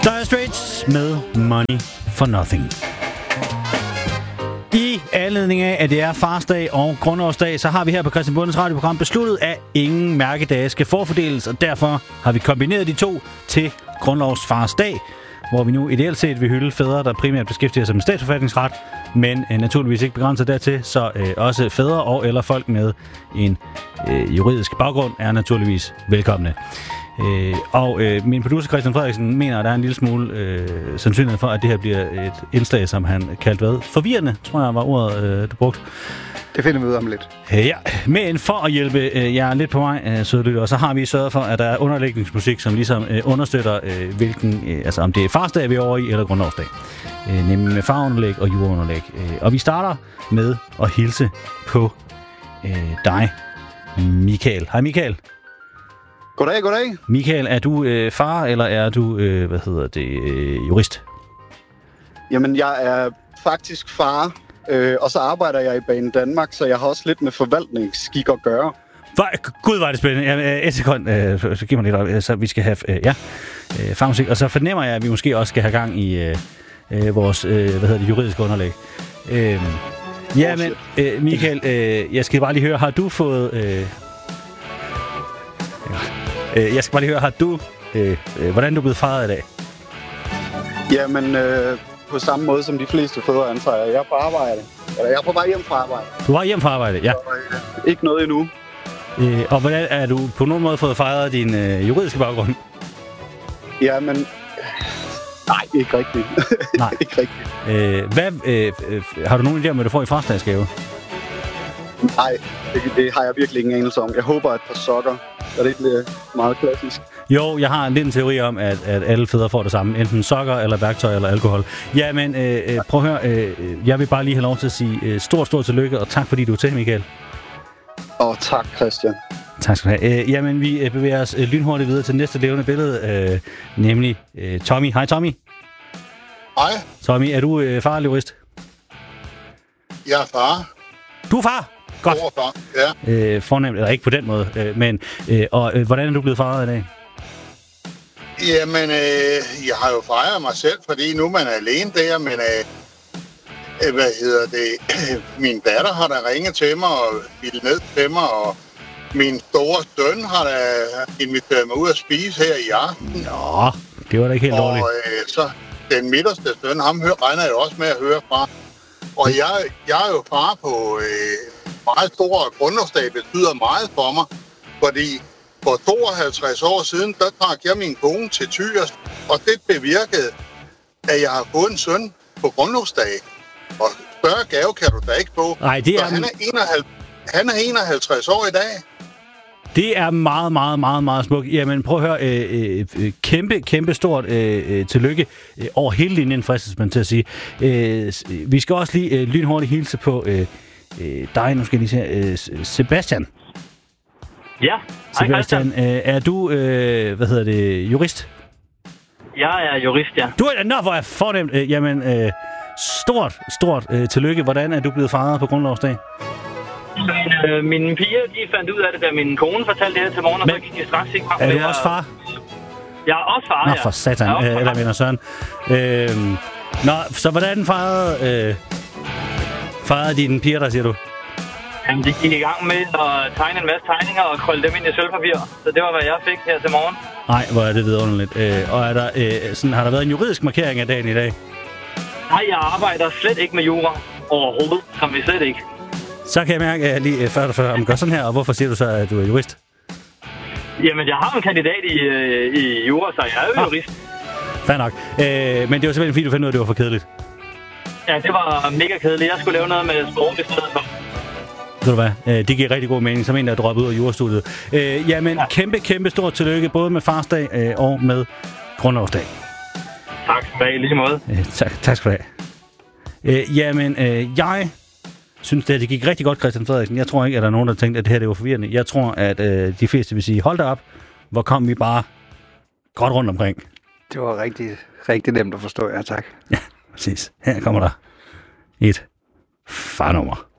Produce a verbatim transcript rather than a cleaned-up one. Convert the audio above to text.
Dire Straits med Money for Nothing. I anledning af, at det er farsdag og grundlovsdag, så har vi her på Christian Bondes radioprogram besluttet, at ingen mærkedage skal forfordeles, og derfor har vi kombineret de to til grundlovsfarsdag, hvor vi nu ideelt set vil hylde fædre, der primært beskæftiger sig med statsforfatningsret, men øh, naturligvis ikke begrænset dertil, så øh, også fædre og eller folk med en øh, juridisk baggrund er naturligvis velkomne. Øh, og øh, min producer Christian Frederiksen mener, at der er en lille smule øh, sandsynlighed for, at det her bliver et indslag, som han kaldte hvad? Forvirrende, tror jeg var ordet, øh, du brugte. Det finder vi ud om lidt. Øh, ja, men for at hjælpe øh, jer lidt på vej, øh, søde lytter, så har vi sørget for, at der er underlægningsmusik, som ligesom øh, understøtter, øh, hvilken, øh, altså om det er farsdag, vi er over i, eller grundlovsdag. Øh, nemlig med farunderlæg og jordunderlæg. Øh, og vi starter med at hilse på øh, dig, Michael. Hej Michael. Goddag, goddag. Michael, er du øh, far, eller er du, øh, hvad hedder det, øh, jurist? Jamen, jeg er faktisk far, øh, og så arbejder jeg i Bane Danmark, så jeg har også lidt med forvaltningsskik at gøre. Hvor, Gud, var det spændende. Ja, et sekund, øh, så giv mig lidt op, så vi skal have, øh, ja, øh, farmusik. Og så fornemmer jeg, at vi måske også skal have gang i øh, øh, vores, øh, hvad hedder det, juridiske underlæg. Øh, ja, men øh, Michael, øh, jeg skal bare lige høre, har du fået... Øh, Jeg skal bare lige høre, har du, øh, øh, hvordan er du blevet faret i dag? Jamen, øh, på samme måde som de fleste fædre antager jeg. Jeg er på arbejde. Eller jeg er på vej hjem fra arbejde. Du var hjem fra arbejde, ja. Ikke noget endnu. Øh, og hvordan er du på nogen måde fået fejret din øh, juridiske baggrund? Jamen, nej, ikke rigtigt. Nej. Ikke rigtigt. Øh, hvad, øh, øh, har du nogen idé om, hvad du får i farsdagsgave? Nej, det, det har jeg virkelig ingen anelse om. Jeg håber, at et par sokker. Er det ikke meget klassisk? Jo, jeg har en lille teori om, at, at alle fædre får det samme. Enten sokker, eller værktøj, eller alkohol. Ja, men øh, prøv at høre. Øh, jeg vil bare lige have lov til at sige øh, stort, stort tillykke, og tak fordi du er til, Michael. Og tak, Christian. Tak skal du have. Øh, jamen, vi øh, bevæger os øh, lynhurtigt videre til næste levende billede, øh, nemlig øh, Tommy. Hej, Tommy. Hej. Tommy, er du øh, far eller jurist? Jeg er far. Du er far? Godt. Far, ja. Øh, fornemt, eller ikke på den måde, øh, men øh, og øh, hvordan er du blevet faret i dag? Jamen, øh, jeg har jo fejret mig selv, fordi nu man er alene der, men øh, hvad hedder det, min datter har da ringet til mig og vildt ned til mig, og min store søn har da inviteret mig ud at spise her i aften. Nå, det var da ikke helt og, dårligt. Og øh, så den midterste søn, ham hører, regner jeg også med at høre fra. Og jeg, jeg er jo far på... Øh, meget stor grundlovsdag betyder meget for mig, fordi for tooghalvtreds år siden, der trak jeg min kone til Tyrs, og det bevirkede, at jeg har fået en søn på grundlovsdag. Og større gave kan du da ikke få. Nej, det er... han, er enoghalvtreds, han er enoghalvtreds år i dag. Det er meget, meget, meget, meget smukt. Jamen, prøv at høre. Øh, øh, kæmpe, kæmpe stort øh, tillykke øh, over hele linjen, fristes man til at sige. Øh, vi skal også lige øh, lynhurtigt hilse på... Øh, Øh, dig, nu skal jeg lige se, øh, Sebastian. Ja, Sebastian, øh, er du, øh, hvad hedder det, jurist? Jeg er jurist, ja. Du er, nå, hvor er fornemt. Øh, jamen, øh, stort, stort øh, tillykke. Hvordan er du blevet faret på grundlovsdag? Øh, mine piger, de fandt ud af det, da min kone fortalte det her til morgen, og Men, så gik de straks ikke frem. Er du jeg... også far? Jeg er også far, nå, ja. Nå, for satan, øh, eller mener Søren. Øh, nå, så hvordan fejrede... Øh, Fejrede dine piger der, siger du? Jamen, de gik i gang med at tegne en masse tegninger og krølle dem ind i sølvpapir. Så det var, hvad jeg fik her til morgen. Nej, hvor er det vidunderligt. Øh, og er der, øh, sådan, har der været en juridisk markering af dagen i dag? Nej, jeg arbejder slet ikke med jura overhovedet, som vi slet ikke. Så kan jeg mærke, at jeg lige før dig før, om gør sådan her, og hvorfor siger du så, at du er jurist? Jamen, jeg har en kandidat i, øh, i jura, så jeg er jo ah. jurist. Fair nok. Øh, men det var simpelthen fordi, du fandt ud af, at det var for kedeligt. Ja, det var mega kedeligt. Jeg skulle lave noget med sport i stedet for. Ved du hvad? Øh, det giver rigtig god mening, som en, der er droppet ud af jurastudiet. Øh, jamen, ja. kæmpe, kæmpe stort tillykke, både med farsdag øh, og med grundlovsdag. Tak skal du have, lige måde. Øh, tak, tak skal du have. Øh, jamen, øh, jeg synes, det, det gik rigtig godt, Christian Frederiksen. Jeg tror ikke, at der er nogen, der tænkte, at det her det var forvirrende. Jeg tror, at øh, de fleste vil sige, hold da op, hvor kom vi bare godt rundt omkring. Det var rigtig, rigtig nemt at forstå, ja tak. Ja, præcis. Her kommer der et farnummer.